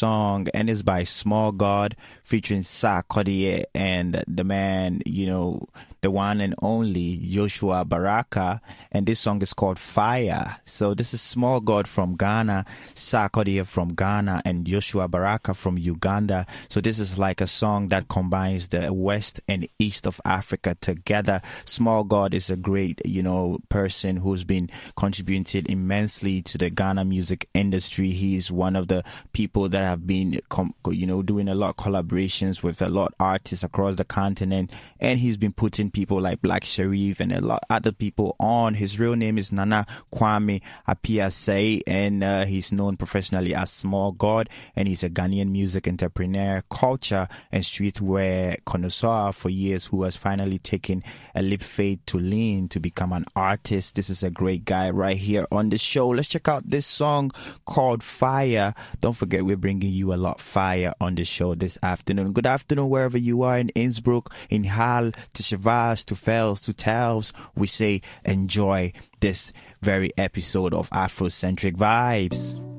song, and it's by Small God featuring Sarkodie and the man, the one and only Joshua Baraka. And this song is called Fire. So this is Small God from Ghana, Sarkodie from Ghana, and Joshua Baraka from Uganda. So this is like a song that combines the west and east of Africa together. Small God is a great, person who's been contributed immensely to the Ghana music industry. He's one of the people that have been, doing a lot of collaborations with a lot of artists across the continent, and he's been putting people like Black Sherif and a lot other people on. His real name is Nana Kwame Apiase, and he's known professionally as Small God, and he's a Ghanaian music entrepreneur, culture and streetwear connoisseur for years, who has finally taken a leap faith to lean to become an artist. This is a great guy right here on the show. Let's check out this song called Fire. Don't forget, we're bringing you a lot of fire on the show this afternoon. Good afternoon wherever you are, in Innsbruck, in Hall, to Shavaz, to Fels, to Tels. We say enjoy this very episode of Afrocentric Vibes.